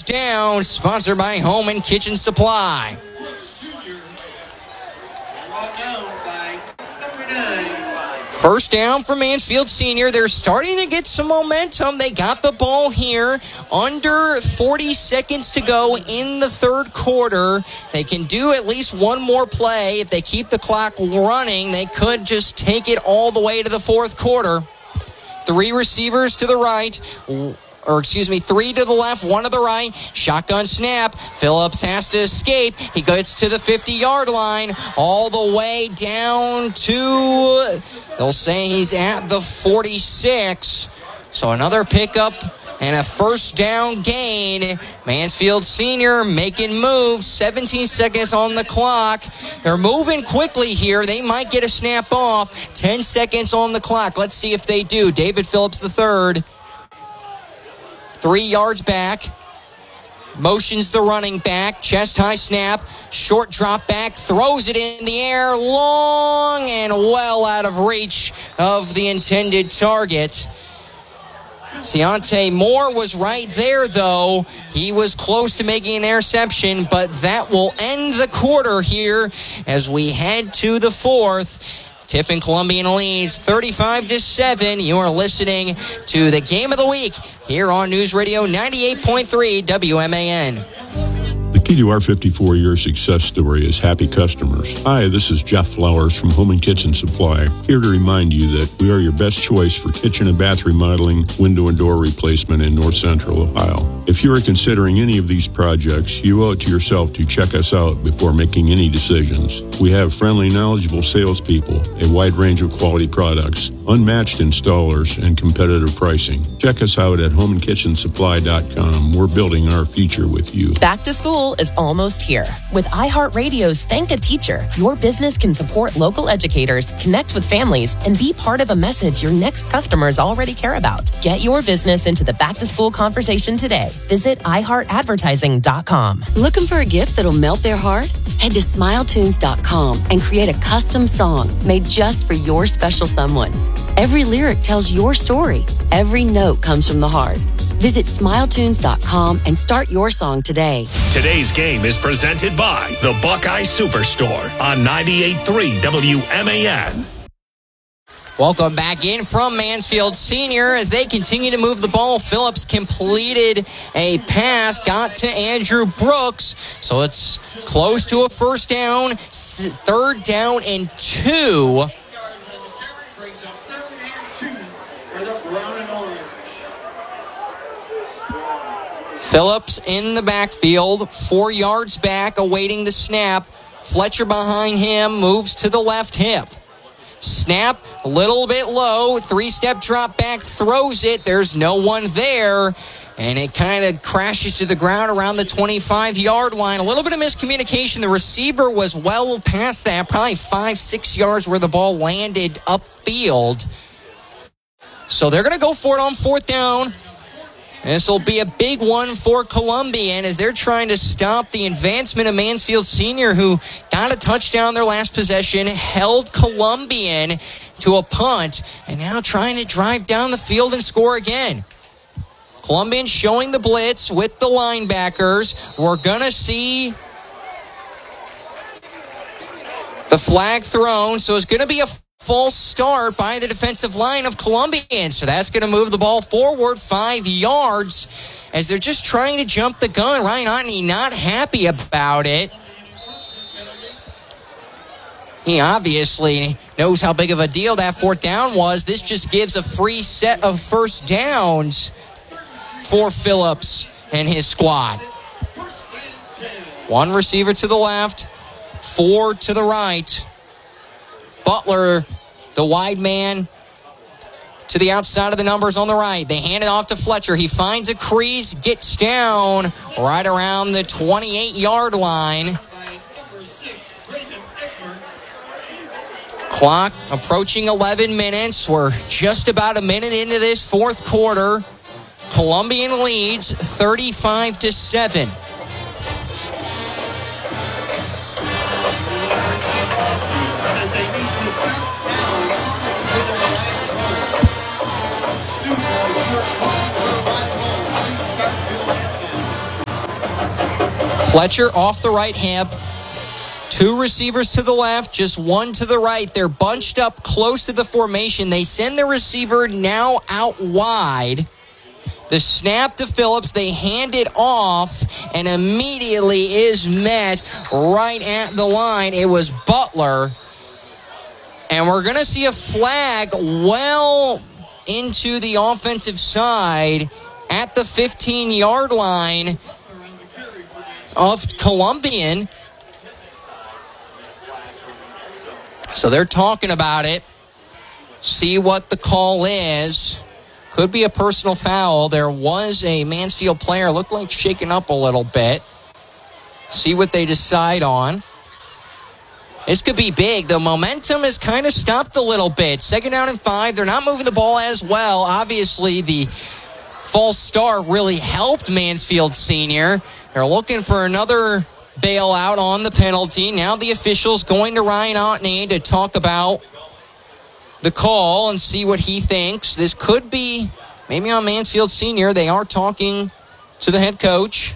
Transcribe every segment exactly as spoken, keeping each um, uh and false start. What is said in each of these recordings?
first down, sponsored by Home and Kitchen Supply. First down for Mansfield Senior. They're starting to get some momentum. They got the ball here. Under forty seconds to go in the third quarter. They can do at least one more play. If they keep the clock running, they could just take it all the way to the fourth quarter. Three receivers to the right. Or excuse me, three to the left, one to the right. Shotgun snap. Phillips has to escape. He gets to the fifty-yard line, all the way down to, they'll say he's at the forty-six. So another pickup and a first down gain. Mansfield Senior making moves. seventeen seconds on the clock. They're moving quickly here. They might get a snap off. ten seconds on the clock. Let's see if they do. David Phillips the third. Three yards back. Motions the running back. Chest high snap. Short drop back. Throws it in the air. Long and well out of reach of the intended target. Ciante Moore was right there, though. He was close to making an interception, but that will end the quarter here as we head to the fourth. Tiffin Columbian leads thirty-five to seven. You are listening to the Game of the Week here on News Radio ninety-eight point three W M A N. The key to our fifty-four-year success story is happy customers. Hi, this is Jeff Flowers from Home and Kitchen Supply, here to remind you that we are your best choice for kitchen and bath remodeling, window and door replacement in North Central Ohio. If you are considering any of these projects, you owe it to yourself to check us out before making any decisions. We have friendly, knowledgeable salespeople, a wide range of quality products, unmatched installers, and competitive pricing. Check us out at home and kitchen supply dot com. We're building our future with you. Back to school is almost here. With iHeartRadio's Thank a Teacher, your business can support local educators, connect with families, and be part of a message your next customers already care about. Get your business into the back-to-school conversation today. Visit i heart advertising dot com. Looking for a gift that'll melt their heart? Head to smile tunes dot com and create a custom song made just for your special someone. Every lyric tells your story. Every note comes from the heart. Visit smile tunes dot com and start your song today. Today's game is presented by the Buckeye Superstore on ninety-eight point three W M A N. Welcome back in from Mansfield Senior as they continue to move the ball. Phillips completed a pass, got to Andrew Brooks, so it's close to a first down, third down and two. Phillips in the backfield, four yards back, awaiting the snap. Fletcher behind him, moves to the left hip. Snap, a little bit low, three-step drop back, throws it. There's no one there, and it kind of crashes to the ground around the twenty-five-yard line. A little bit of miscommunication. The receiver was well past that, probably five, six yards where the ball landed upfield. So they're going to go for it on fourth down. This will be a big one for Columbian as they're trying to stop the advancement of Mansfield Senior, who got a touchdown their last possession, held Columbian to a punt, and now trying to drive down the field and score again. Columbian showing the blitz with the linebackers. We're going to see the flag thrown, so it's going to be a false start by the defensive line of Columbian. So that's going to move the ball forward five yards as they're just trying to jump the gun. Ryan Otney not happy about it. He obviously knows how big of a deal that fourth down was. This just gives a free set of first downs for Phillips and his squad. One receiver to the left, four to the right. Butler, the wide man, to the outside of the numbers on the right. They hand it off to Fletcher. He finds a crease, gets down right around the twenty-eight-yard line. Clock approaching eleven minutes. We're just about a minute into this fourth quarter. Columbian leads thirty-five to seven. Fletcher off the right hip. Two receivers to the left, just one to the right. They're bunched up close to the formation. They send the receiver now out wide. The snap to Phillips, they hand it off, and immediately is met right at the line. It was Butler. And we're going to see a flag well into the offensive side at the fifteen-yard line of Columbian. So they're talking about it. See what the call is. Could be a personal foul. There was a Mansfield player, looked like shaken up a little bit. See what they decide on. This could be big. The momentum has kind of stopped a little bit. Second down and five. They're not moving the ball as well. Obviously, the false start really helped Mansfield Senior. They're looking for another bailout on the penalty. Now the official's going to Ryan Otney to talk about the call and see what he thinks. This could be maybe on Mansfield Senior. They are talking to the head coach.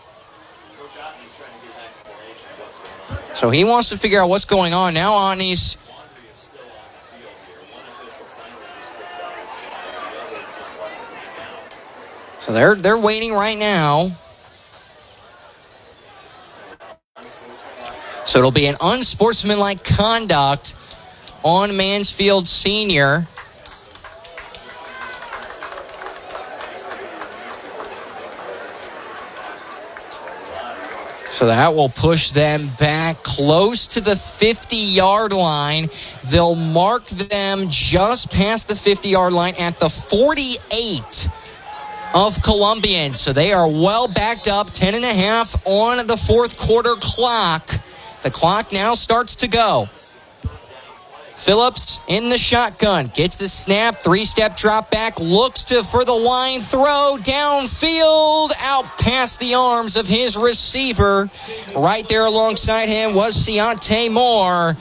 So he wants to figure out what's going on. Now Otney's So they're they're waiting right now. So it'll be an unsportsmanlike conduct on Mansfield Senior. So that will push them back close to the fifty-yard line. They'll mark them just past the fifty-yard line at the forty-eight of Columbian. So they are well backed up, ten and a half on the fourth quarter clock. The clock now starts to go. Phillips in the shotgun, gets the snap, three-step drop back, looks to for the line throw, downfield, out past the arms of his receiver. Right there alongside him was Ciante Moore.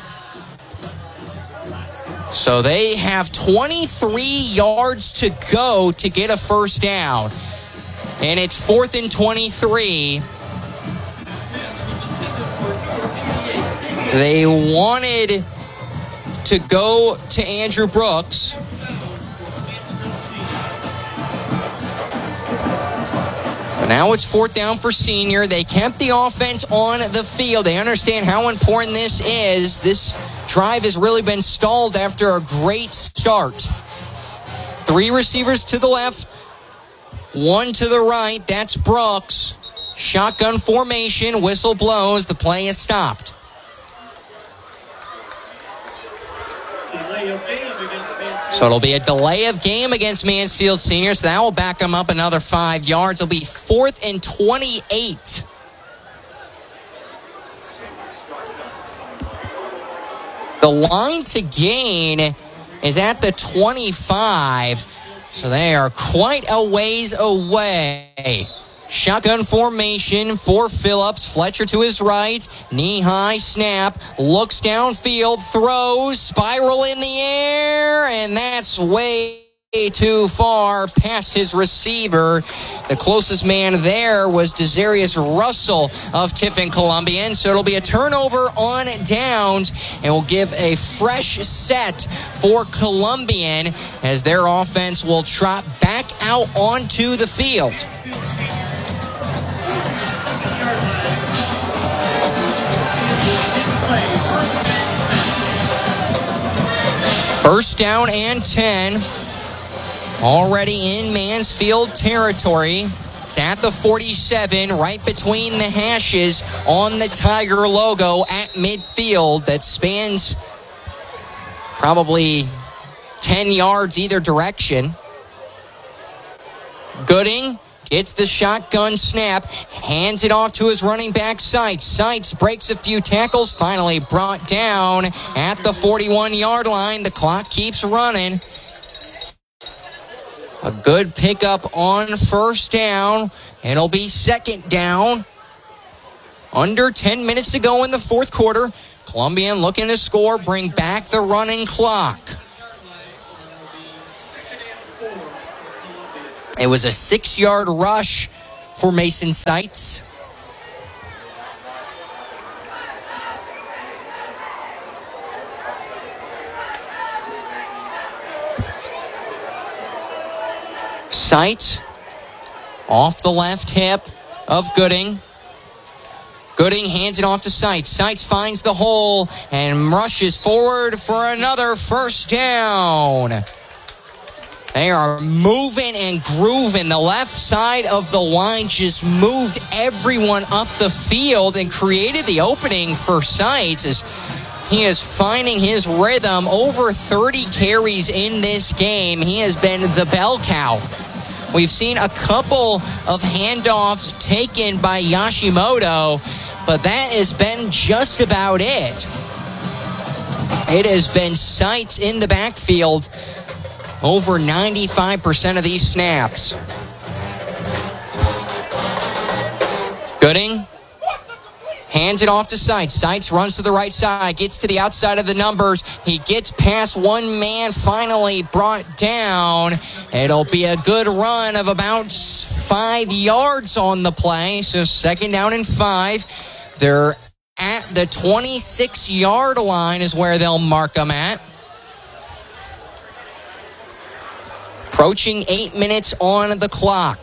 So they have twenty-three yards to go to get a first down. And it's fourth and twenty-three. They wanted to go to Andrew Brooks. But now it's fourth down for Senior. They kept the offense on the field. They understand how important this is. This drive has really been stalled after a great start. Three receivers to the left, one to the right. That's Brooks. Shotgun formation, whistle blows. The play is stopped. So it'll be a delay of game against Mansfield Senior. So that will back them up another five yards. It'll be fourth and twenty-eight. The line to gain is at the twenty-five. So they are quite a ways away. Shotgun formation for Phillips. Fletcher to his right. Knee-high snap. Looks downfield. Throws. Spiral in the air. And that's way too far past his receiver. The closest man there was Desarius Russell of Tiffin Columbian. So it'll be a turnover on downs. And will give a fresh set for Columbian as their offense will trot back out onto the field. First down and ten. Already in Mansfield territory. It's at the forty-seven, right between the hashes on the Tiger logo at midfield that spans probably ten yards either direction. Gooding gets the shotgun snap, hands it off to his running back, Seitz. Seitz breaks a few tackles, finally brought down at the forty-one-yard line. The clock keeps running. A good pickup on first down. It'll be second down. Under ten minutes to go in the fourth quarter. Columbian looking to score, bring back the running clock. It was a six-yard rush for Mason Seitz. Sight off the left hip of Gooding. Gooding hands it off to Sights. Sights finds the hole and rushes forward for another first down. They are moving and grooving. The left side of the line just moved everyone up the field and created the opening for Sights as he is finding his rhythm. Over thirty carries in this game. He has been the bell cow. We've seen a couple of handoffs taken by Yoshimoto, but that has been just about it. It has been Sights in the backfield over ninety-five percent of these snaps. Gooding hands it off to Sights. Sights runs to the right side, gets to the outside of the numbers. He gets past one man, finally brought down. It'll be a good run of about five yards on the play. So second down and five. They're at the twenty-six-yard line is where they'll mark them at. Approaching eight minutes on the clock.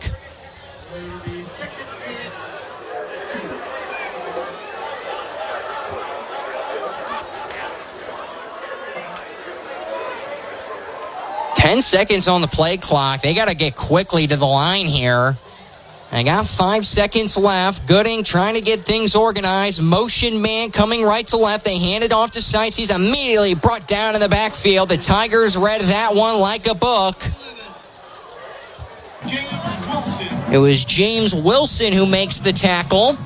Ten seconds on the play clock. They got to get quickly to the line here. They got five seconds left. Gooding trying to get things organized. Motion man coming right to left. They hand it off to Sights. He's immediately brought down in the backfield. The Tigers read that one like a book. It was James Wilson who makes the tackle.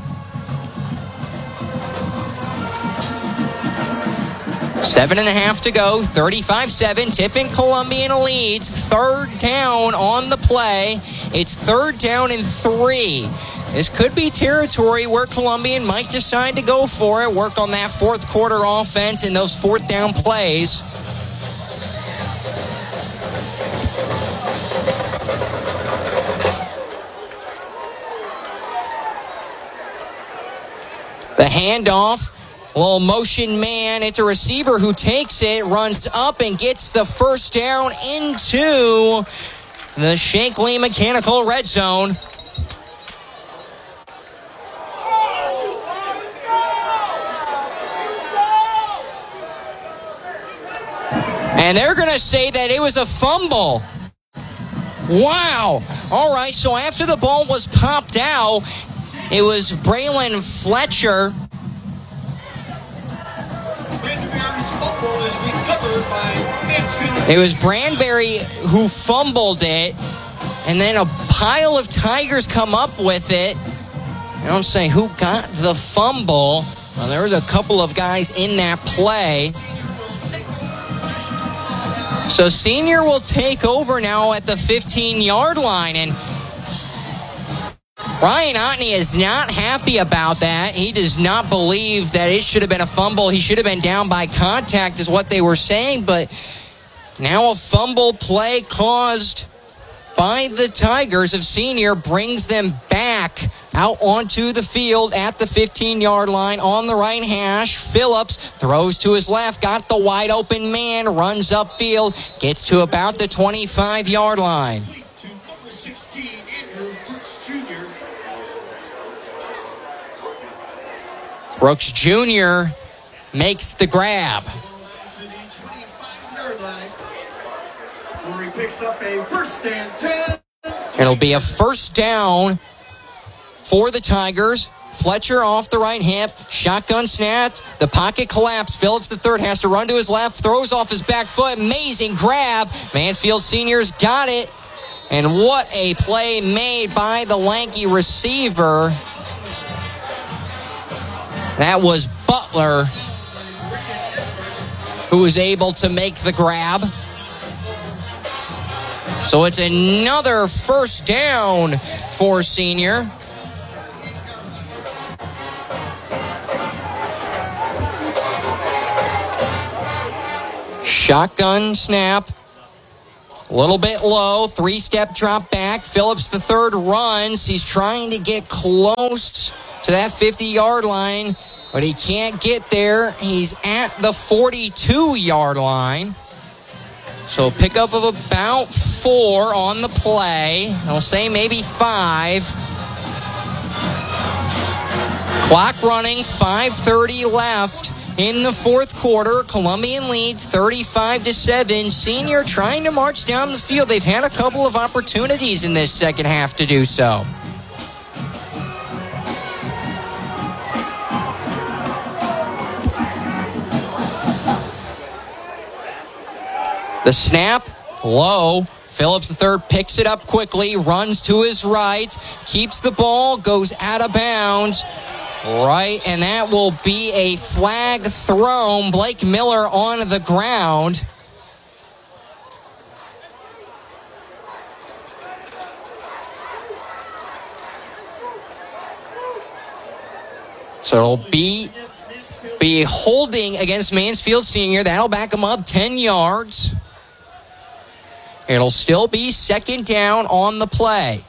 Seven and a half to go, thirty-five seven. Tipping Columbian leads. Third down on the play. It's third down and three. This could be territory where Columbian might decide to go for it, work on that fourth quarter offense and those fourth down plays. The handoff. Little motion man. It's a receiver who takes it, runs up and gets the first down into the Shankley Mechanical red zone. And they're going to say that it was a fumble. Wow. All right, so after the ball was popped out, it was Braylon Fletcher. It was Branberry who fumbled it, and then a pile of Tigers come up with it. I don't say who got the fumble. Well, there was a couple of guys in that play. So Senior will take over now at the fifteen-yard line, and Ryan Otney is not happy about that. He does not believe that it should have been a fumble. He should have been down by contact is what they were saying, but now a fumble play caused by the Tigers of Senior brings them back out onto the field at the fifteen-yard line on the right hash. Phillips throws to his left, got the wide open man, runs upfield, gets to about the twenty-five-yard line. Brooks Junior makes the grab. Picks up a first and ten. It'll be a first down for the Tigers. Fletcher off the right hip. Shotgun snap. The pocket collapsed. Phillips the third has to run to his left. Throws off his back foot. Amazing grab. Mansfield Senior's got it. And what a play made by the lanky receiver. That was Butler who was able to make the grab. So it's another first down for Senior. Shotgun snap. A little bit low. Three-step drop back. Phillips the third runs. He's trying to get close to that fifty-yard line, but he can't get there. He's at the forty-two-yard line. So pickup of about four on the play. I'll say maybe five. Clock running, five thirty left in the fourth quarter. Columbian leads thirty-five to seven. Senior trying to march down the field. They've had a couple of opportunities in this second half to do so. The snap, low. Phillips the third picks it up quickly, runs to his right, keeps the ball, goes out of bounds. Right, and that will be a flag thrown. Blake Miller on the ground. So it'll be, be holding against Mansfield Senior. That'll back them up ten yards. It'll still be second down on the play.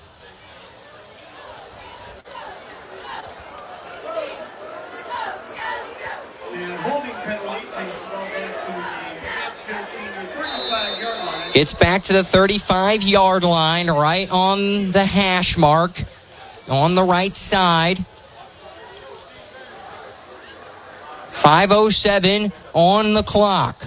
Gets back to the thirty-five-yard line, right on the hash mark, on the right side. five oh seven on the clock.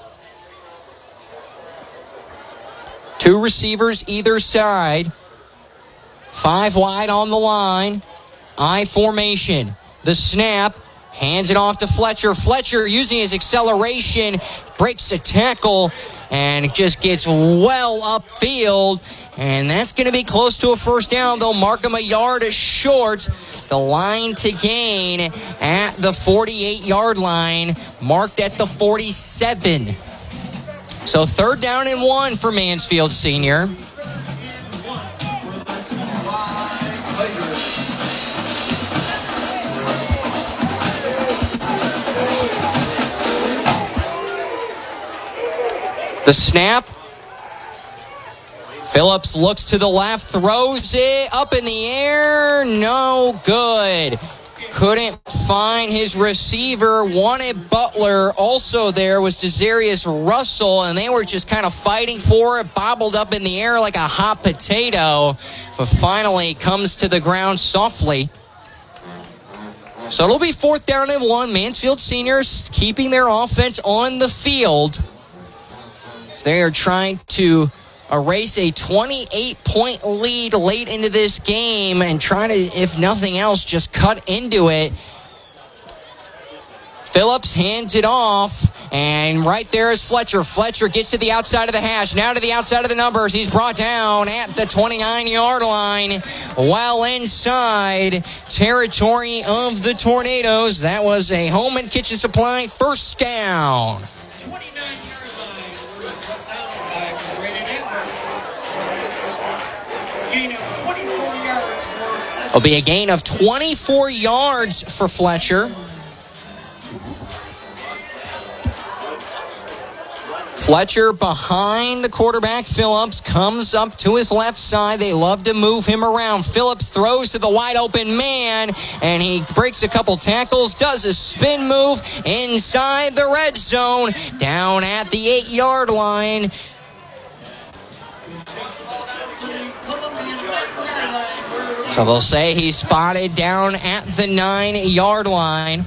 Two receivers either side. Five wide on the line. I formation. The snap. Hands it off to Fletcher. Fletcher, using his acceleration, breaks a tackle and just gets well upfield. And that's going to be close to a first down. They'll mark him a yard short. The line to gain at the forty-eight-yard line, marked at the forty-seven. So third down and one for Mansfield Senior. The snap. Phillips looks to the left, throws it up in the air. No good. Couldn't find his receiver. Wanted Butler. Also there was Desarius Russell, and they were just kind of fighting for it. Bobbled up in the air like a hot potato, but finally comes to the ground softly. So it'll be fourth down and one. Mansfield Seniors keeping their offense on the field. They are trying to erase a twenty-eight point lead late into this game and trying to, if nothing else, just cut into it. Phillips hands it off, and right there is Fletcher. Fletcher gets to the outside of the hash, now to the outside of the numbers. He's brought down at the twenty-nine-yard line, well inside territory of the Tornadoes. That was a Home and Kitchen Supply first down. It'll be a gain of twenty-four yards for Fletcher. Fletcher behind the quarterback, Phillips, comes up to his left side. They love to move him around. Phillips throws to the wide open man, and he breaks a couple tackles, does a spin move inside the red zone, down at the eight-yard line. So they'll say he's spotted down at the nine-yard line.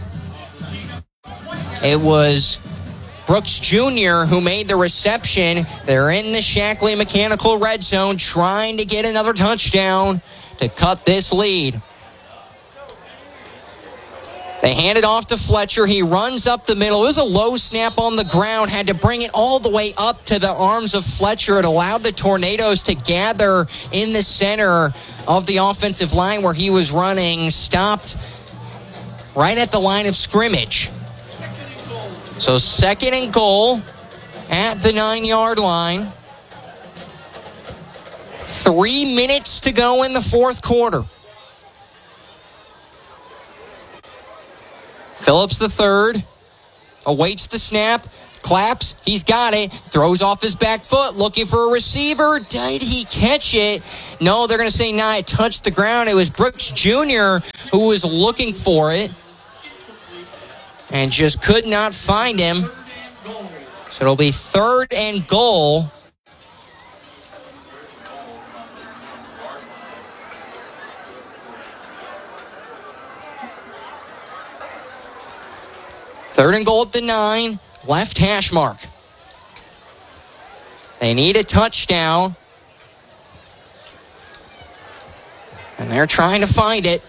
It was Brooks Junior who made the reception. They're in the Shackley Mechanical red zone trying to get another touchdown to cut this lead. They hand it off to Fletcher. He runs up the middle. It was a low snap on the ground. Had to bring it all the way up to the arms of Fletcher. It allowed the Tornadoes to gather in the center of the offensive line where he was running. Stopped right at the line of scrimmage. So second and goal at the nine-yard line. Three minutes to go in the fourth quarter. Phillips the third awaits the snap, claps, he's got it, throws off his back foot, looking for a receiver. Did he catch it? No, they're going to say, nah, it touched the ground. It was Brooks Junior who was looking for it and just could not find him. So it'll be third and goal Third and goal at the nine, left hash mark. They need a touchdown. And they're trying to find it.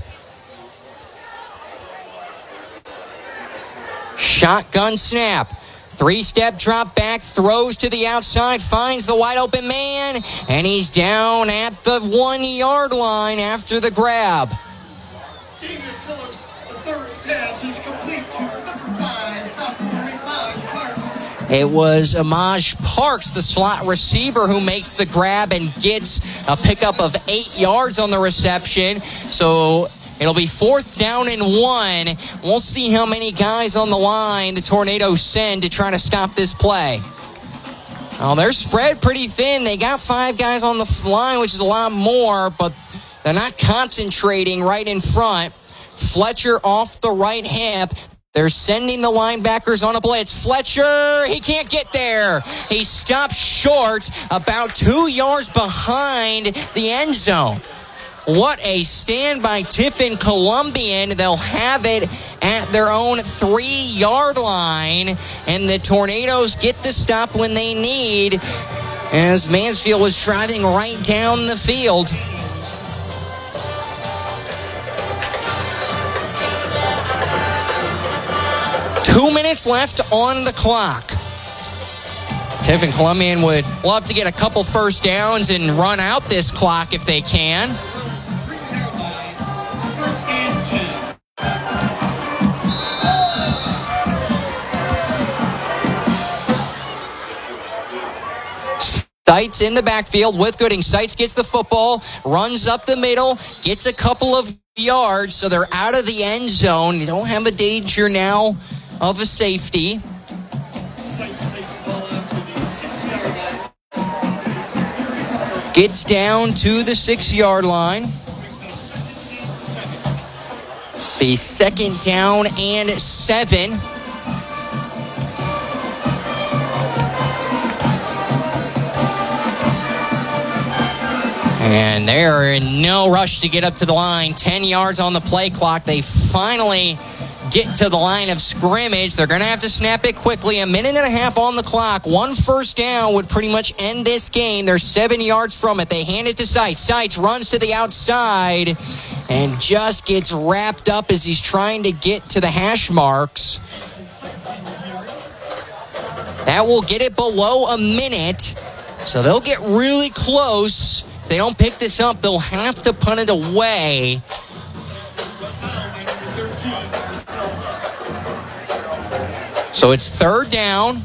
Shotgun snap. Three-step drop back, throws to the outside, finds the wide open man, and he's down at the one-yard line after the grab. David Phillips, the third pass is complete to number five, sophomore Amaj Parks. It was Amaj Parks, the slot receiver, who makes the grab and gets a pickup of eight yards on the reception. So it'll be fourth down and one. We'll see how many guys on the line the Tornadoes send to try to stop this play. Oh, they're spread pretty thin. They got five guys on the line, which is a lot more, but they're not concentrating right in front. Fletcher off the right hip. They're sending the linebackers on a blitz. Fletcher, he can't get there. He stops short, about two yards behind the end zone. What a stand by Tiffin Columbian. They'll have it at their own three-yard line, and the Tornadoes get the stop when they need, as Mansfield was driving right down the field. Two minutes left on the clock. Tiffin Columbian would love to get a couple first downs and run out this clock if they can. First and ten. Seitz in the backfield with Gooding. Seitz gets the football, runs up the middle, gets a couple of yards, so they're out of the end zone. You don't have a danger now of a safety. Seitz takes the ball out to the six-yard line. Gets down to the six-yard line. The second down and seven. And they're in no rush to get up to the line. Ten yards on the play clock. They finally get to the line of scrimmage. They're going to have to snap it quickly. A minute and a half on the clock. One first down would pretty much end this game. They're seven yards from it. They hand it to Seitz. Seitz runs to the outside and just gets wrapped up as he's trying to get to the hash marks. That will get it below a minute. So they'll get really close. If they don't pick this up, they'll have to punt it away. So it's third down.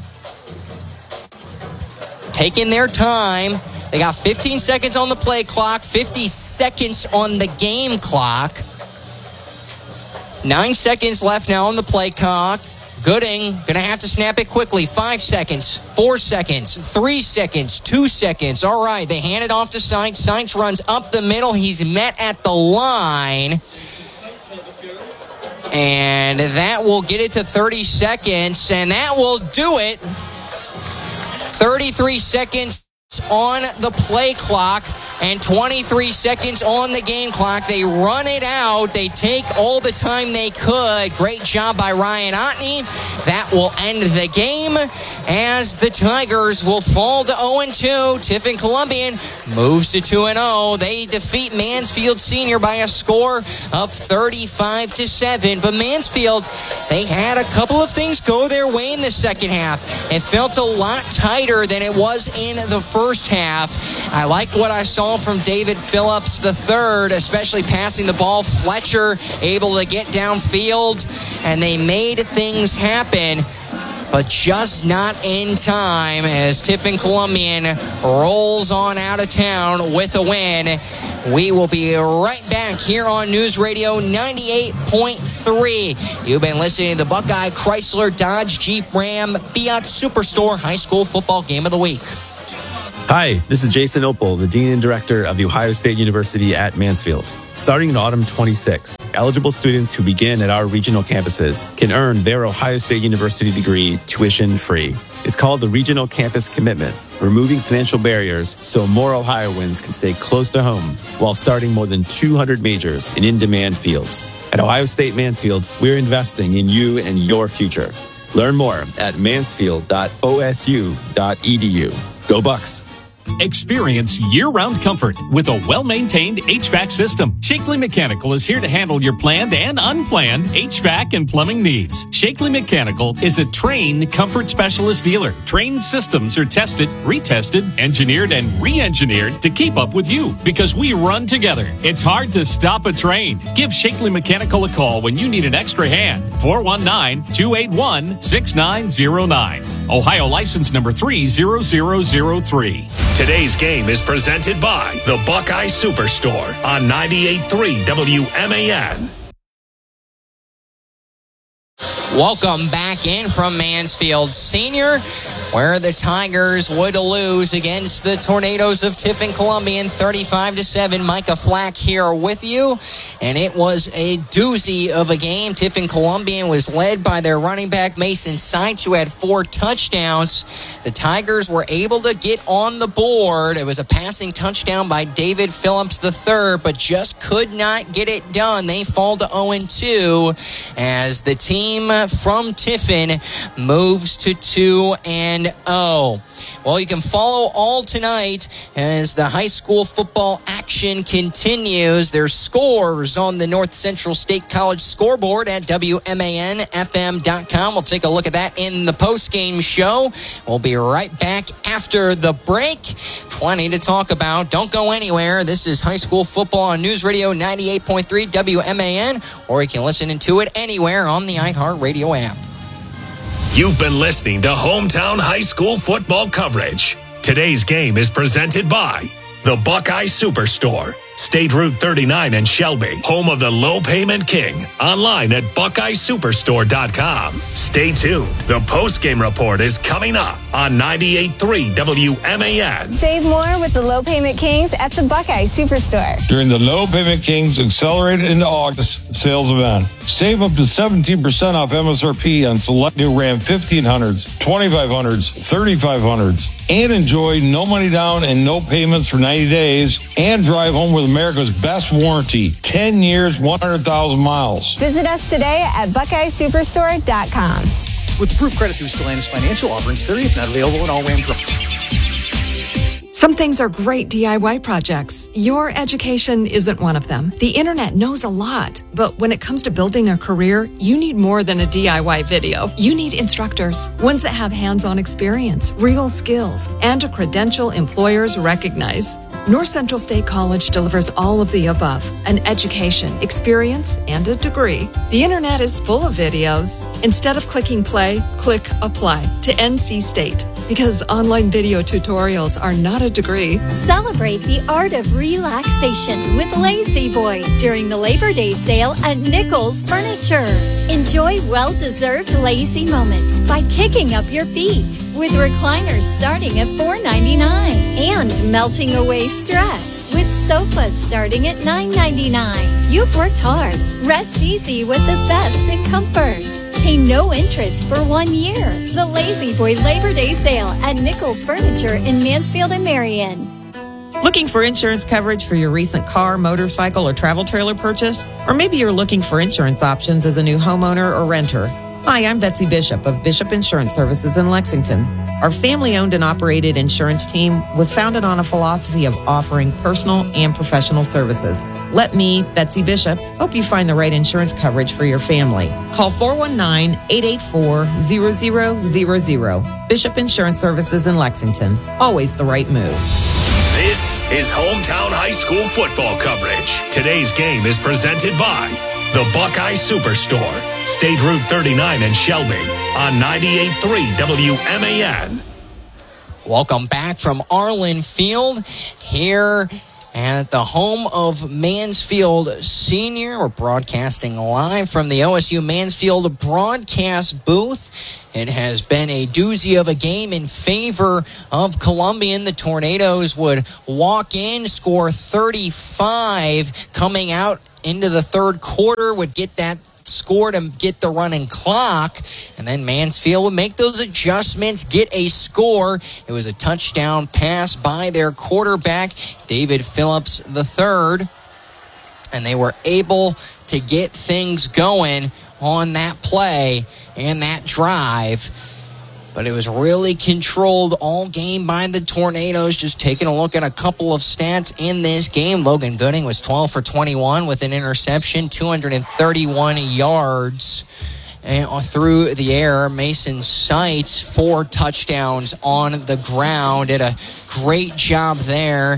Taking their time. They got fifteen seconds on the play clock, fifty seconds on the game clock. Nine seconds left now on the play clock. Gooding going to have to snap it quickly. Five seconds, four seconds, three seconds, two seconds. All right, they hand it off to Seitz. Seitz runs up the middle. He's met at the line. And that will get it to thirty seconds, and that will do it. thirty-three seconds on the play clock and twenty-three seconds on the game clock. They run it out. They take all the time they could. Great job by Ryan Otney. That will end the game as the Tigers will fall to oh and two. Tiffin Columbian moves to two and oh. They defeat Mansfield Senior by a score of thirty-five to seven. But Mansfield, they had a couple of things go their way in the second half. It felt a lot tighter than it was in the first half. I like what I saw from David Phillips the third, especially passing the ball. Fletcher able to get downfield, and they made things happen, but just not in time as Tiffin Columbian rolls on out of town with a win. We will be right back here on News Radio ninety-eight point three. You've been listening to the Buckeye Chrysler Dodge Jeep Ram Fiat Superstore High School Football Game of the Week. Hi, this is Jason Opel, the Dean and Director of The Ohio State University at Mansfield. Starting in autumn twenty-six, eligible students who begin at our regional campuses can earn their Ohio State University degree tuition-free. It's called the Regional Campus Commitment, removing financial barriers so more Ohioans can stay close to home while starting more than two hundred majors in in-demand fields. At Ohio State Mansfield, we're investing in you and your future. Learn more at mansfield dot o s u dot e d u. Go Bucks! Experience year-round comfort with a well-maintained H V A C system. Shakely Mechanical is here to handle your planned and unplanned H V A C and plumbing needs. Shakely Mechanical is a trained comfort specialist dealer. Trained systems are tested, retested, engineered, and re-engineered to keep up with you because we run together. It's hard to stop a train. Give Shakely Mechanical a call when you need an extra hand. four one nine, two eight one, six nine zero nine. Ohio license number three zero zero zero three. Today's game is presented by the Buckeye Superstore on ninety-eight point three W M A N. Welcome back in from Mansfield Senior, where the Tigers would lose against the Tornadoes of Tiffin Columbian thirty-five to seven. Micah Flack here with you, and it was a doozy of a game. Tiffin Columbian was led by their running back Mason Seitz, who had four touchdowns. The Tigers were able to get on the board. It was a passing touchdown by David Phillips the third, but just could not get it done. They fall to oh and two as the team from Tiffin moves to two and oh. Well, you can follow all tonight as the high school football action continues. There's scores on the North Central State College scoreboard at W M A N F M dot com. We'll take a look at that in the postgame show. We'll be right back after the break. Plenty to talk about. Don't go anywhere. This is high school football on News Radio ninety-eight point three W M A N, or you can listen to it anywhere on the iHeartRadio app. You've been listening to Hometown High School football coverage. Today's game is presented by the Buckeye Superstore, State Route thirty-nine in Shelby, home of the Low Payment King. Online at buckeye superstore dot com. Stay tuned. The postgame report is coming up on ninety-eight point three W M A N. Save more with the Low Payment Kings at the Buckeye Superstore. During the Low Payment Kings Accelerated into August sales event, save up to seventeen percent off M S R P on select new Ram fifteen hundreds, twenty-five hundreds, thirty-five hundreds, and enjoy no money down and no payments for ninety days, and drive home with America's best warranty, ten years, one hundred thousand miles. Visit us today at buckeye superstore dot com. With approved credit through Stellantis Financial, offerings thirty if not available in all Ram trucks. Some things are great D I Y projects. Your education isn't one of them. The internet knows a lot, but when it comes to building a career, you need more than a D I Y video. You need instructors, ones that have hands-on experience, real skills, and a credential employers recognize. North Central State College delivers all of the above: an education, experience, and a degree. The internet is full of videos. Instead of clicking play, click apply to N C State, because online video tutorials are not a degree. Celebrate the art of relaxation with Lazy Boy during the Labor Day sale at Nichols Furniture. Enjoy well-deserved lazy moments by kicking up your feet with recliners starting at four ninety-nine and melting away stress with sofas starting at nine ninety-nine. You've worked hard. Rest easy with the best in comfort. Pay no interest for one year. The Lazy Boy Labor Day sale at Nichols Furniture in Mansfield and Marion. Looking for insurance coverage for your recent car, motorcycle, or travel trailer purchase? Or maybe you're looking for insurance options as a new homeowner or renter. Hi, I'm Betsy Bishop of Bishop Insurance Services in Lexington. Our family-owned and operated insurance team was founded on a philosophy of offering personal and professional services. Let me, Betsy Bishop, help you find the right insurance coverage for your family. Call four one nine, eight eight four, zero zero zero zero. Bishop Insurance Services in Lexington. Always the right move. This is Hometown High School football coverage. Today's game is presented by the Buckeye Superstore, State Route thirty-nine in Shelby, on ninety-eight point three W M A N. Welcome back from Arlen Field here at the home of Mansfield Senior. We're broadcasting live from the O S U Mansfield broadcast booth. It has been a doozy of a game in favor of Columbian. The Tornadoes would walk in, score thirty-five, coming out into the third quarter, would get that score to get the running clock, and then Mansfield would make those adjustments, get a score. It was a touchdown pass by their quarterback, David Phillips the third, and they were able to get things going on that play and that drive. But it was really controlled all game by the Tornadoes. Just taking a look at a couple of stats in this game. Logan Gooding was twelve for twenty-one with an interception, two hundred thirty-one yards through the air. Mason Seitz, four touchdowns on the ground. Did a great job there.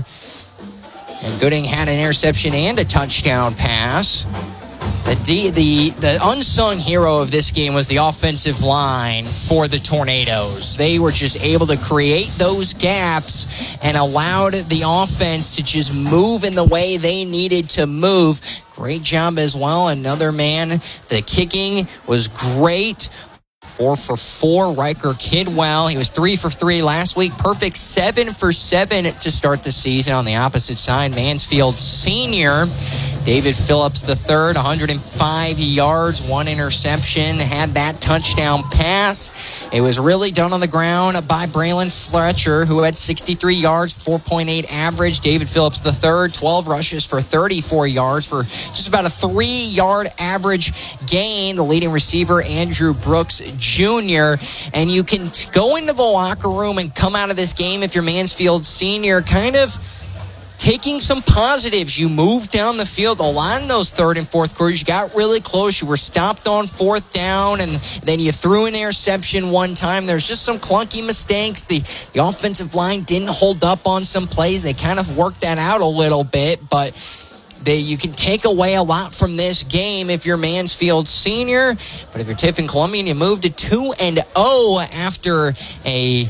And Gooding had an interception and a touchdown pass. The, D, the the unsung hero of this game was the offensive line for the Tornadoes. They were just able to create those gaps and allowed the offense to just move in the way they needed to move. Great job as well. Another man, the kicking was great. Four for four, Riker Kidwell. He was three for three last week. Perfect seven for seven to start the season. On the opposite side, Mansfield senior David Phillips the third, one hundred five yards, one interception, had that touchdown pass. It was really done on the ground by Braylon Fletcher, who had sixty-three yards, four point eight average. David Phillips the third, twelve rushes for thirty-four yards for just about a three-yard average gain. The leading receiver, Andrew Brooks Junior And you can t- go into the locker room and come out of this game if you're Mansfield senior kind of taking some positives. You moved down the field a lot in those third and fourth quarters. You got really close. You were stopped on fourth down, and then you threw an interception one time. There's just some clunky mistakes. The, the offensive line didn't hold up on some plays. They kind of worked that out a little bit, but They, you can take away a lot from this game if you're Mansfield senior. But if you're Tiffin Columbian, you move to two and oh after a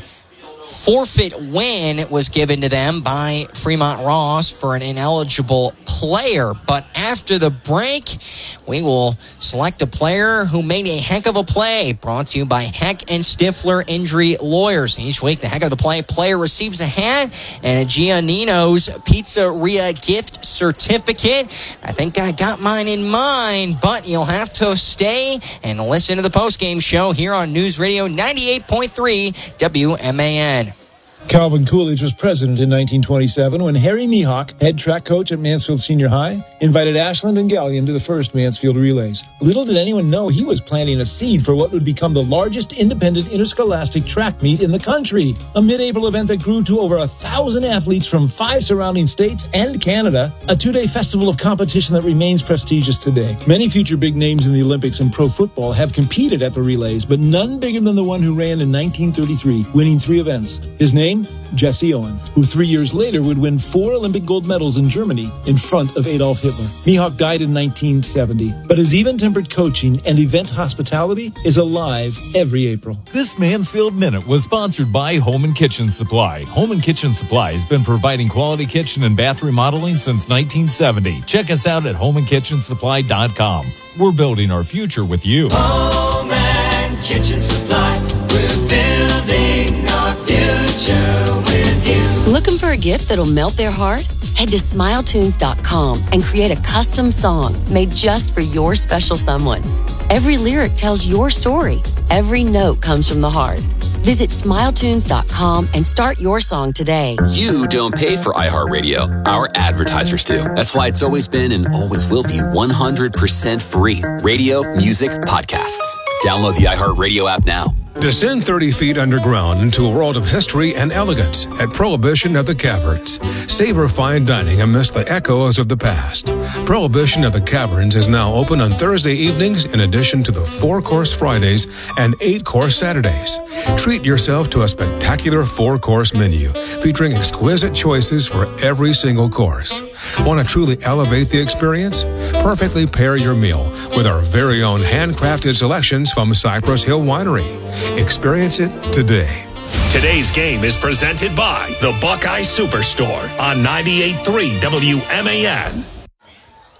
forfeit win was given to them by Fremont Ross for an ineligible player. But after the break, we will select a player who made a heck of a play. Brought to you by Heck and Stifler Injury Lawyers. Each week, the heck of the play player receives a hat and a Giannino's Pizzeria gift certificate. I think I got mine in mind, but you'll have to stay and listen to the postgame show here on News Radio ninety-eight point three W M A N. Calvin Coolidge was president in nineteen twenty-seven when Harry Mihawk, head track coach at Mansfield Senior High, invited Ashland and Gallion to the first Mansfield Relays. Little did anyone know he was planting a seed for what would become the largest independent interscholastic track meet in the country, a mid-April event that grew to over a thousand athletes from five surrounding states and Canada, a two-day festival of competition that remains prestigious today. Many future big names in the Olympics and pro football have competed at the Relays, but none bigger than the one who ran in nineteen thirty-three, winning three events. His name? Jesse Owen, who three years later would win four Olympic gold medals in Germany in front of Adolf Hitler. Mihawk died in nineteen seventy, but his even-tempered coaching and event hospitality is alive every April. This Mansfield Minute was sponsored by Home and Kitchen Supply. Home and Kitchen Supply has been providing quality kitchen and bath remodeling since nineteen seventy. Check us out at home and kitchen supply dot com. We're building our future with you. Home and Kitchen Supply. We're building our future with you. Looking for a gift that'll melt their heart? Head to smile tunes dot com and create a custom song made just for your special someone. Every lyric tells your story. Every note comes from the heart. Visit smile tunes dot com and start your song today. You don't pay for iHeartRadio. Our advertisers do. That's why it's always been and always will be one hundred percent free. Radio, music, podcasts. Download the iHeartRadio app now. Descend thirty feet underground into a world of history and elegance at Prohibition at the Caverns. Savor fine dining amidst the echoes of the past. Prohibition at the Caverns is now open on Thursday evenings in addition to the four-course Fridays and eight-course Saturdays. Treat yourself to a spectacular four-course menu featuring exquisite choices for every single course. Want to truly elevate the experience? Perfectly pair your meal with our very own handcrafted selections from Cypress Hill Winery. Experience it today. Today's game is presented by the Buckeye Superstore on ninety-eight point three W M A N.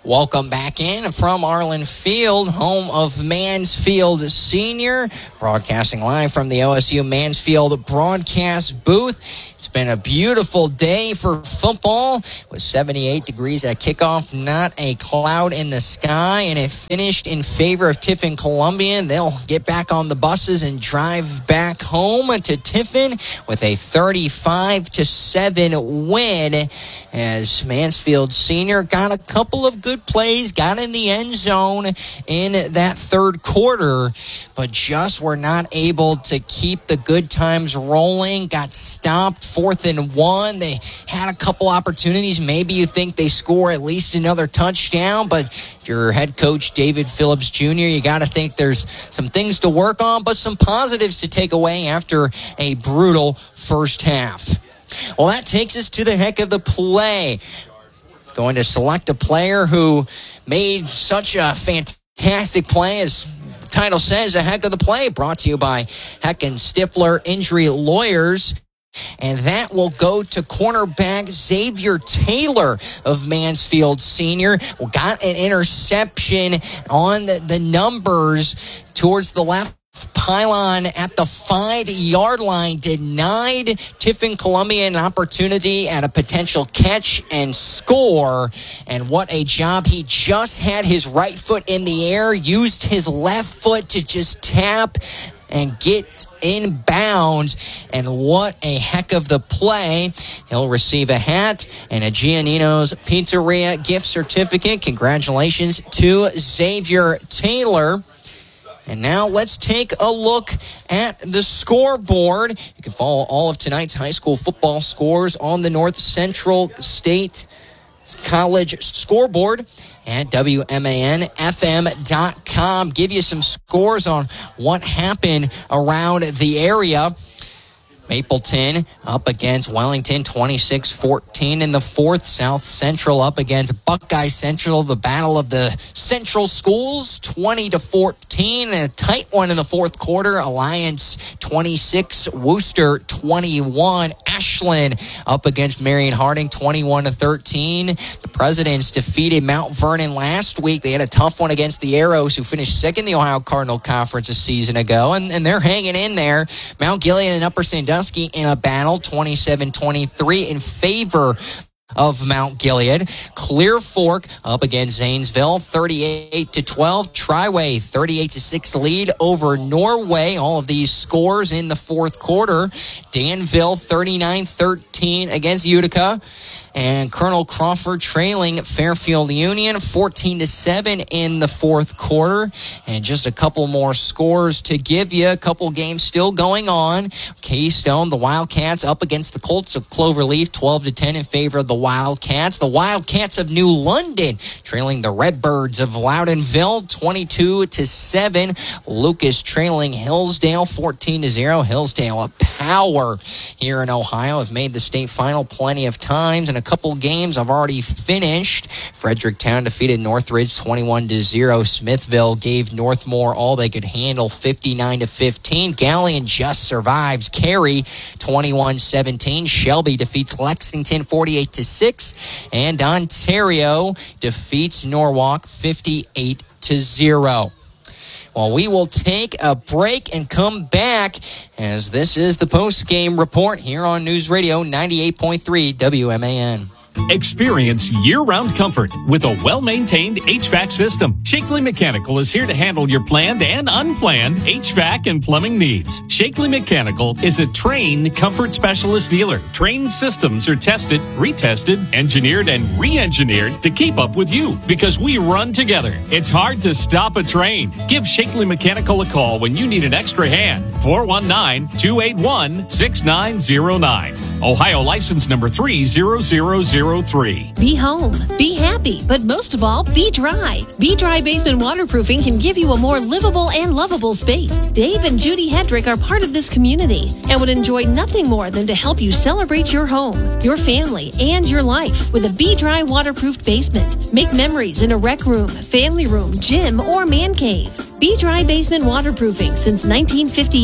Welcome back in from Arlen Field, home of Mansfield Senior, broadcasting live from the O S U Mansfield broadcast booth. It's been a beautiful day for football with seventy-eight degrees at kickoff, not a cloud in the sky, and it finished in favor of Tiffin Columbian. They'll get back on the buses and drive back home to Tiffin with a thirty-five to seven win as Mansfield Senior got a couple of good plays, got in the end zone in that third quarter, but just were not able to keep the good times rolling. Got stopped fourth and one. They had a couple opportunities. Maybe you think they score at least another touchdown, but if you're head coach David Phillips Junior, you got to think there's some things to work on, but some positives to take away after a brutal first half. Well, that takes us to the heck of the play. Going to select a player who made such a fantastic play, as the title says, a heck of the play, brought to you by Heck and Stifler Injury Lawyers. And that will go to cornerback Xavier Taylor of Mansfield Senior. We got an interception on the, the numbers towards the left pylon at the five-yard line, denied Tiffin Columbia an opportunity at a potential catch and score. And what a job. He just had his right foot in the air, used his left foot to just tap and get inbounds. And what a heck of the play. He'll receive a hat and a Giannino's Pizzeria gift certificate. Congratulations to Xavier Taylor. And now let's take a look at the scoreboard. You can follow all of tonight's high school football scores on the North Central State College scoreboard at W M A N F M dot com. Give you some scores on what happened around the area. Mapleton up against Wellington, twenty-six fourteen in the fourth. South Central up against Buckeye Central, the battle of the Central Schools, twenty to fourteen, and a tight one in the fourth quarter. Alliance twenty-six, Worcester twenty-one. Ashland up against Marion Harding, twenty-one to thirteen. The Presidents defeated Mount Vernon last week. They had a tough one against the Arrows, who finished second in the Ohio Cardinal Conference a season ago, and, and they're hanging in there. Mount Gilead and Upper Sandusky in a battle, twenty-seven twenty-three in favor of Mount Gilead. Clear Fork up against Zanesville, thirty-eight to twelve. Triway, thirty-eight to six lead over Norway. All of these scores in the fourth quarter. Danville, thirty-nine thirteen against Utica. And Colonel Crawford trailing Fairfield Union, fourteen to seven in the fourth quarter. And just a couple more scores to give you. A couple games still going on. Keystone, the Wildcats up against the Colts of Cloverleaf, twelve to ten in favor of the Wildcats. The Wildcats of New London trailing the Redbirds of Loudonville, twenty-two to seven. Lucas trailing Hillsdale, fourteen to zero. Hillsdale, a power here in Ohio, have made the state final plenty of times, and a couple games I've already finished. Fredericktown defeated Northridge twenty-one to zero. Smithville gave Northmore all they could handle, fifty-nine to fifteen. Galleon just survives Cary, twenty-one seventeen. Shelby defeats Lexington forty-eight to six, and Ontario defeats Norwalk fifty-eight to zero. Well, we will take a break and come back, as this is the post-game report here on News Radio ninety-eight point three W M A N. Experience year-round comfort with a well-maintained H V A C system. Shakely Mechanical is here to handle your planned and unplanned H V A C and plumbing needs. Shakely Mechanical is a trained comfort specialist dealer. Trained systems are tested, retested, engineered, and re-engineered to keep up with you, because we run together. It's hard to stop a train. Give Shakely Mechanical a call when you need an extra hand. four one nine, two eight one, six nine zero nine. Ohio license number three zero zero zero three. Be home, be happy, but most of all, be dry. Be Dry Basement Waterproofing can give you a more livable and lovable space. Dave and Judy Hedrick are part of this community and would enjoy nothing more than to help you celebrate your home, your family, and your life with a Be Dry waterproofed basement. Make memories in a rec room, family room, gym, or man cave. Be Dry Basement Waterproofing since nineteen fifty-eight.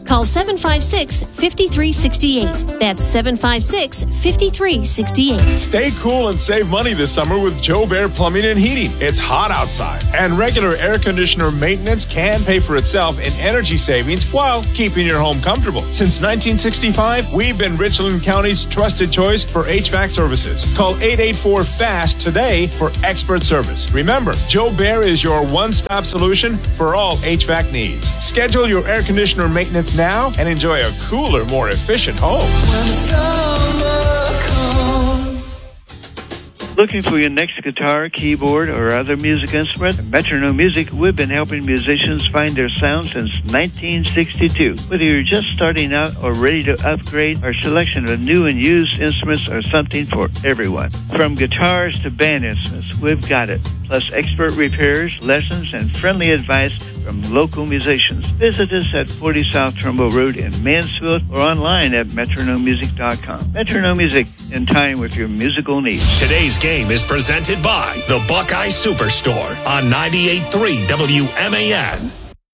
Call seven five six, five three six eight. That's seven five six, five three six eight. Stay cool and save money this summer with Joe Bear Plumbing and Heating. It's hot outside, and regular air conditioner maintenance can pay for itself in energy savings while keeping your home comfortable. Since nineteen sixty-five, we've been Richland County's trusted choice for H V A C services. Call eight eight four, FAST today for expert service. Remember, Joe Bear is your one-stop solution for all H V A C needs. Schedule your air conditioner maintenance now and enjoy a cooler, more efficient home. When the summer comes. Looking for your next guitar, keyboard, or other music instrument? At Metronome Music, we've been helping musicians find their sound since nineteen sixty-two. Whether you're just starting out or ready to upgrade, our selection of new and used instruments are something for everyone. From guitars to band instruments, we've got it. Plus expert repairs, lessons, and friendly advice from local musicians. Visit us at forty South Trumbull Road in Mansfield or online at metronome music dot com. Metronome Music, in time with your musical needs. Today's game is presented by the Buckeye Superstore on ninety-eight point three W M A N.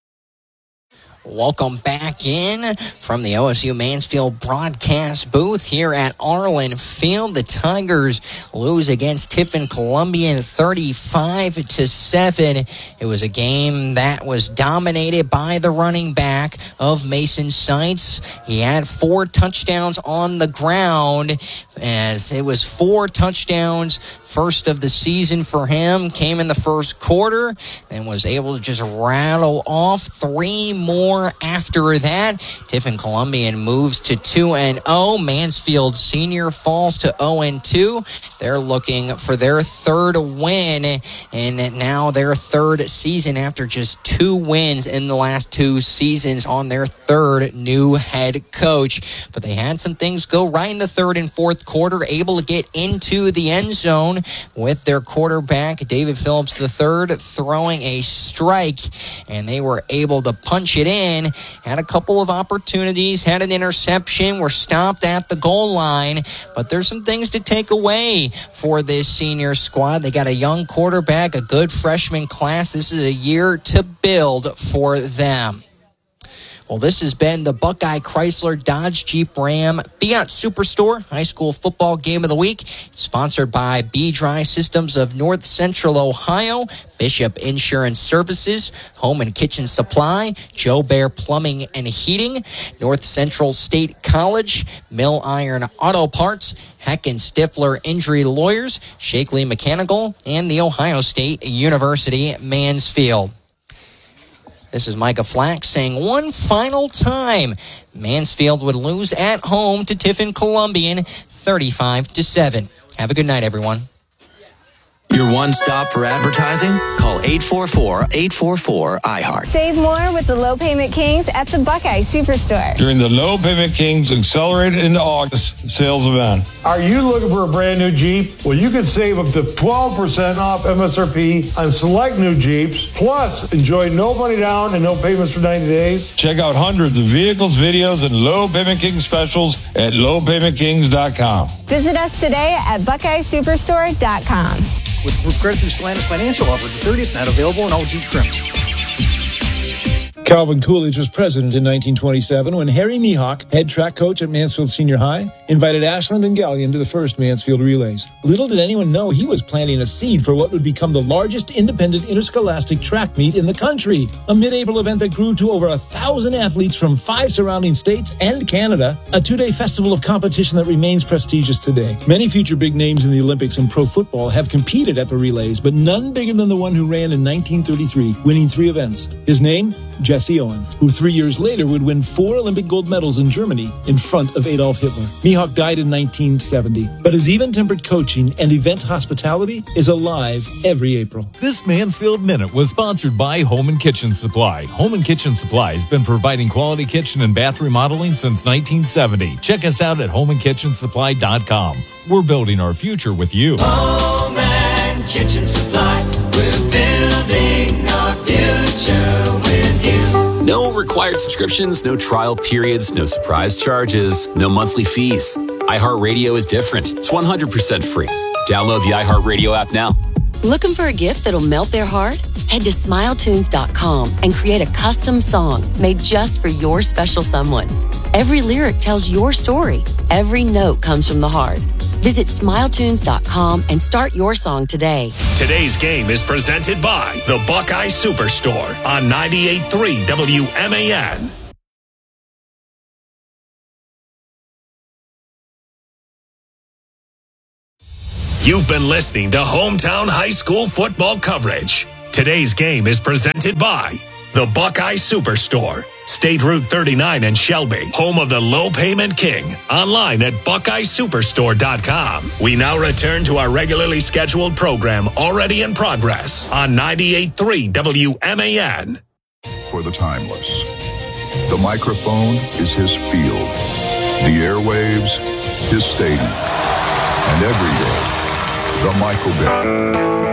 Welcome back in from the O S U Mansfield broadcast booth here at Arlen Field. The Tigers lose against Tiffin Columbian thirty-five to seven. It was a game that was dominated by the running back of Mason Seitz. He had four touchdowns on the ground, as it was four touchdowns, first of the season for him. Came in the first quarter and was able to just rattle off three more after that. Tiffin Columbian moves to two and oh. Mansfield Senior falls to oh and two. They're looking for their third win, and now their third season after just two wins in the last two seasons on their third new head coach. But they had some things go right in the third and fourth quarter, able to get into the end zone with their quarterback, David Phillips the third, throwing a strike, and they were able to punch it in. Had a couple of opportunities, had an interception, were stopped at the goal line, but there's some things to take away for this senior squad. They got a young quarterback, a good freshman class. This is a year to build for them. Well, this has been the Buckeye Chrysler Dodge Jeep Ram Fiat Superstore High School Football Game of the Week, sponsored by B-Dry Systems of North Central Ohio, Bishop Insurance Services, Home and Kitchen Supply, Joe Bear Plumbing and Heating, North Central State College, Mill Iron Auto Parts, Heck and Stifler Injury Lawyers, Shakely Mechanical, and the Ohio State University Mansfield. This is Micah Flack saying one final time, Mansfield would lose at home to Tiffin Columbian thirty-five to seven. Have a good night, everyone. Your one stop for advertising? Call eight four four, eight four four, I heart. Save more with the Low Payment Kings at the Buckeye Superstore. During the Low Payment Kings Accelerated into August sales event. Are you looking for a brand new Jeep? Well, you can save up to twelve percent off M S R P on select new Jeeps. Plus, enjoy no money down and no payments for ninety days. Check out hundreds of vehicles, videos, and Low Payment Kings specials at low payment kings dot com. Visit us today at buckeye superstore dot com. With credit through Stellantis Financial offers the thirtieth night available in all Jeep trims. Calvin Coolidge was president in nineteen twenty-seven when Harry Mihawk, head track coach at Mansfield Senior High, invited Ashland and Gallion to the first Mansfield Relays. Little did anyone know he was planting a seed for what would become the largest independent interscholastic track meet in the country, a mid-April event that grew to over a thousand athletes from five surrounding states and Canada, a two-day festival of competition that remains prestigious today. Many future big names in the Olympics and pro football have competed at the Relays, but none bigger than the one who ran in nineteen thirty-three, winning three events. His name? Jesse Owen, who three years later would win four Olympic gold medals in Germany in front of Adolf Hitler. Mihawk died in nineteen seventy, but his even-tempered coaching and event hospitality is alive every April. This Mansfield Minute was sponsored by Home and Kitchen Supply. Home and Kitchen Supply has been providing quality kitchen and bath remodeling since nineteen seventy. Check us out at home and kitchen supply dot com. We're building our future with you. Home and Kitchen Supply, we're building our future with you. No required subscriptions, no trial periods, no surprise charges, no monthly fees. iHeartRadio is different. It's one hundred percent free. Download the iHeartRadio app now. Looking for a gift that'll melt their heart? Head to smile tunes dot com and create a custom song made just for your special someone. Every lyric tells your story. Every note comes from the heart. Visit smile tunes dot com and start your song today. Today's game is presented by the Buckeye Superstore on ninety-eight point three W M A N. You've been listening to Hometown High School football coverage. Today's game is presented by the Buckeye Superstore, State Route thirty-nine in Shelby, home of the Low Payment King. Online at buckeye superstore dot com. We now return to our regularly scheduled program, already in progress, on ninety-eight point three W M A N. For the timeless, the microphone is his field, the airwaves, his stadium, and every day, the Michael Bell.